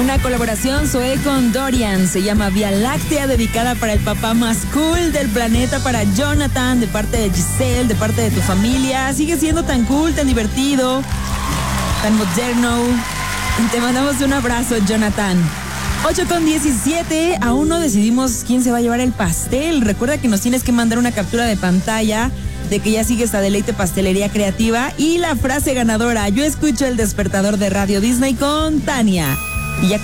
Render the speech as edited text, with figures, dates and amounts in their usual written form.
Una colaboración Zoé con Dorian, se llama Vía Láctea, dedicada para el papá más cool del planeta, para Jonathan, de parte de Giselle, de parte de tu familia. Sigue siendo tan cool, tan divertido, tan moderno. Y te mandamos un abrazo, Jonathan. 8:17, aún no decidimos quién se va a llevar el pastel. Recuerda que nos tienes que mandar una captura de pantalla de que ya sigues a Deleite Pastelería Creativa y la frase ganadora: yo escucho el despertador de Radio Disney con Tania. Y ya